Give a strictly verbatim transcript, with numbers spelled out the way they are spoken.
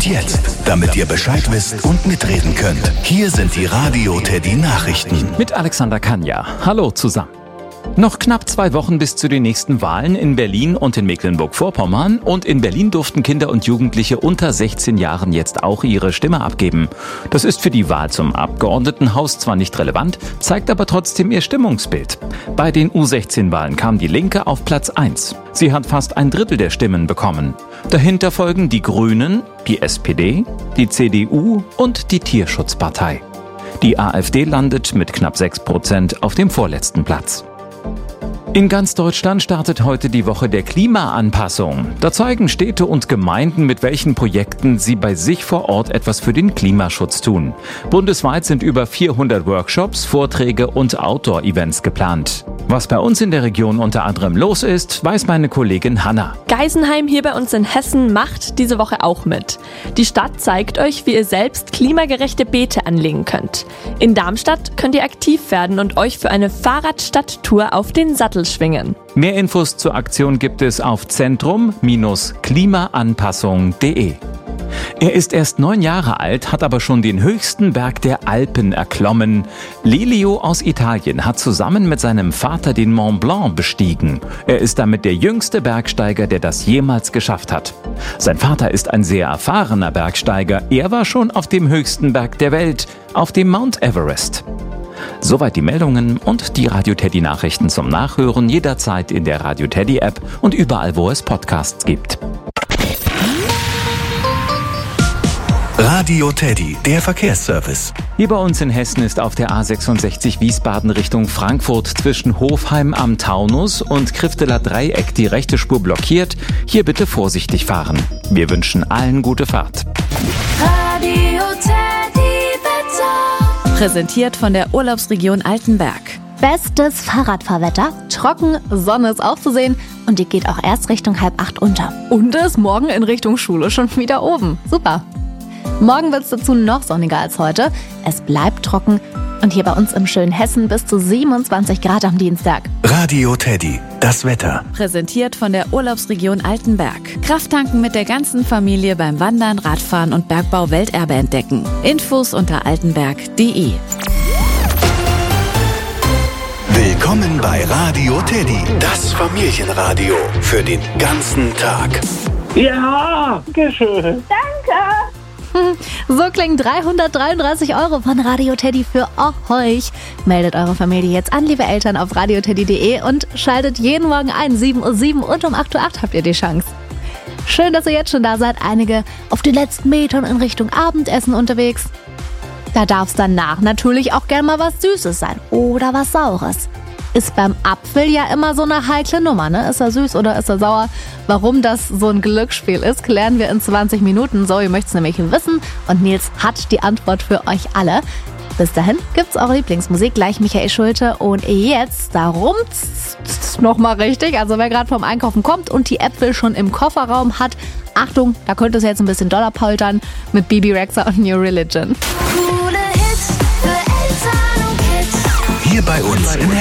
Und jetzt, damit ihr Bescheid wisst und mitreden könnt, hier sind die Radio Teddy Nachrichten. Mit Alexander Kanja. Hallo zusammen. Noch knapp zwei Wochen bis zu den nächsten Wahlen in Berlin und in Mecklenburg-Vorpommern. Und in Berlin durften Kinder und Jugendliche unter sechzehn Jahren jetzt auch ihre Stimme abgeben. Das ist für die Wahl zum Abgeordnetenhaus zwar nicht relevant, zeigt aber trotzdem ihr Stimmungsbild. Bei den U sechzehn Wahlen kam die Linke auf Platz eins. Sie hat fast ein Drittel der Stimmen bekommen. Dahinter folgen die Grünen, die S P D, die C D U und die Tierschutzpartei. Die AfD landet mit knapp sechs Prozent auf dem vorletzten Platz. In ganz Deutschland startet heute die Woche der Klimaanpassung. Da zeigen Städte und Gemeinden, mit welchen Projekten sie bei sich vor Ort etwas für den Klimaschutz tun. Bundesweit sind über vierhundert Workshops, Vorträge und Outdoor-Events geplant. Was bei uns in der Region unter anderem los ist, weiß meine Kollegin Hanna. Geisenheim hier bei uns in Hessen macht diese Woche auch mit. Die Stadt zeigt euch, wie ihr selbst klimagerechte Beete anlegen könnt. In Darmstadt könnt ihr aktiv werden und euch für eine Fahrradstadttour auf den Sattel schwingen. Mehr Infos zur Aktion gibt es auf zentrum Bindestrich klimaanpassung punkt de. Er ist erst neun Jahre alt, hat aber schon den höchsten Berg der Alpen erklommen. Lelio aus Italien hat zusammen mit seinem Vater den Mont Blanc bestiegen. Er ist damit der jüngste Bergsteiger, der das jemals geschafft hat. Sein Vater ist ein sehr erfahrener Bergsteiger. Er war schon auf dem höchsten Berg der Welt, auf dem Mount Everest. Soweit die Meldungen und die Radio Teddy Nachrichten zum Nachhören jederzeit in der Radio Teddy App und überall, wo es Podcasts gibt. Radio Teddy, der Verkehrsservice. Hier bei uns in Hessen ist auf der A sechsundsechzig Wiesbaden Richtung Frankfurt zwischen Hofheim am Taunus und Krifteler Dreieck die rechte Spur blockiert. Hier bitte vorsichtig fahren. Wir wünschen allen gute Fahrt. Radio Teddy Wetter. Präsentiert von der Urlaubsregion Altenberg. Bestes Fahrradfahrwetter, trocken, Sonne ist auch zu sehen und die geht auch erst Richtung halb acht unter. Und ist morgen in Richtung Schule schon wieder oben. Super. Morgen wird es dazu noch sonniger als heute. Es bleibt trocken und hier bei uns im schönen Hessen bis zu siebenundzwanzig Grad am Dienstag. Radio Teddy, das Wetter. Präsentiert von der Urlaubsregion Altenberg. Krafttanken mit der ganzen Familie beim Wandern, Radfahren und Bergbau Welterbe entdecken. Infos unter altenberg punkt de. Willkommen bei Radio Teddy, das Familienradio für den ganzen Tag. Ja, schön. So klingen dreihundertdreiunddreißig Euro von Radio Teddy für euch. Meldet eure Familie jetzt an, liebe Eltern, auf radio teddy punkt de und schaltet jeden Morgen ein. sieben Uhr sieben und um acht Uhr acht habt ihr die Chance. Schön, dass ihr jetzt schon da seid. Einige auf den letzten Metern in Richtung Abendessen unterwegs. Da darf es danach natürlich auch gern mal was Süßes sein oder was Saures. Ist beim Apfel ja immer so eine heikle Nummer, ne? Ist er süß oder ist er sauer? Warum das so ein Glücksspiel ist, klären wir in zwanzig Minuten. Zoe möchte es nämlich wissen und Nils hat die Antwort für euch alle. Bis dahin gibt's eure Lieblingsmusik, gleich Michael Schulte und jetzt darum nochmal richtig. Also wer gerade vom Einkaufen kommt und die Äpfel schon im Kofferraum hat, Achtung, da könnte es jetzt ein bisschen doller poltern mit Bibi Rexha und New Religion. Hier bei uns in Hessen.